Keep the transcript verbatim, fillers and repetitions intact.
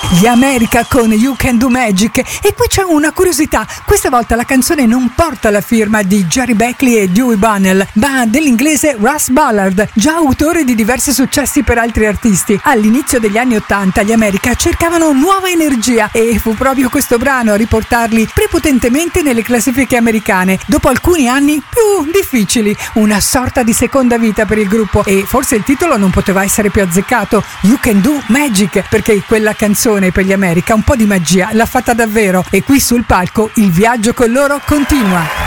Gli America con You Can Do Magic. E qui c'è una curiosità: questa volta la canzone non porta la firma di Jerry Beckley e Dewey Bunnell, ma dell'inglese Russ Ballard, già autore di diversi successi per altri artisti. All'inizio degli anni ottanta gli America cercavano nuova energia e fu proprio questo brano a riportarli prepotentemente nelle classifiche americane dopo alcuni anni più difficili. Una sorta di seconda vita per il gruppo, e forse il titolo non poteva essere più azzeccato, You Can Do Magic, perché quella canzone per gli America un po' di magia l'ha fatta davvero, e qui sul palco il viaggio con loro continua.